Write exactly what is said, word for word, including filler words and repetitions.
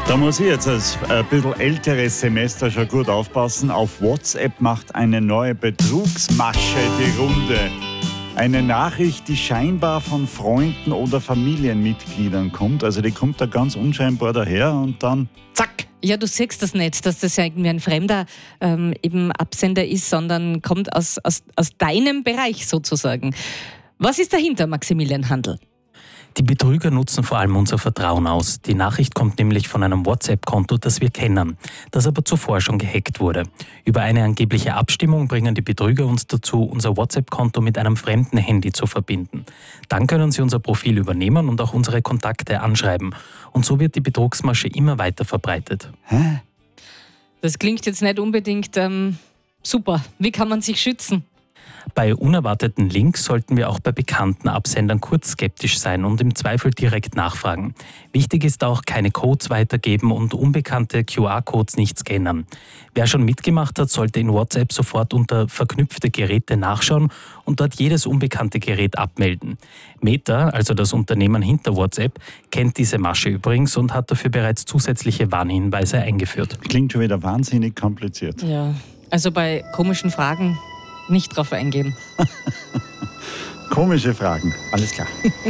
Da muss ich jetzt als ein bisschen älteres Semester schon gut aufpassen. Auf WhatsApp macht eine neue Betrugsmasche die Runde. Eine Nachricht, die scheinbar von Freunden oder Familienmitgliedern kommt. Also die kommt da ganz unscheinbar daher und dann zack. Ja, du siehst das nicht, dass das ja irgendwie ein fremder ähm, eben Absender ist, sondern kommt aus, aus, aus deinem Bereich sozusagen. Was ist dahinter, Maximilian Handl? Die Betrüger nutzen vor allem unser Vertrauen aus. Die Nachricht kommt nämlich von einem WhatsApp-Konto, das wir kennen, das aber zuvor schon gehackt wurde. Über eine angebliche Abstimmung bringen die Betrüger uns dazu, unser WhatsApp-Konto mit einem fremden Handy zu verbinden. Dann können sie unser Profil übernehmen und auch unsere Kontakte anschreiben. Und so wird die Betrugsmasche immer weiter verbreitet. Hä? Das klingt jetzt nicht unbedingt ähm, super. Wie kann man sich schützen? Bei unerwarteten Links sollten wir auch bei bekannten Absendern kurz skeptisch sein und im Zweifel direkt nachfragen. Wichtig ist auch, keine Codes weitergeben und unbekannte Q R-Codes nicht scannen. Wer schon mitgemacht hat, sollte in WhatsApp sofort unter verknüpfte Geräte nachschauen und dort jedes unbekannte Gerät abmelden. Meta, also das Unternehmen hinter WhatsApp, kennt diese Masche übrigens und hat dafür bereits zusätzliche Warnhinweise eingeführt. Klingt schon wieder wahnsinnig kompliziert. Ja, also bei komischen Fragen nicht drauf eingehen. Komische Fragen, alles klar.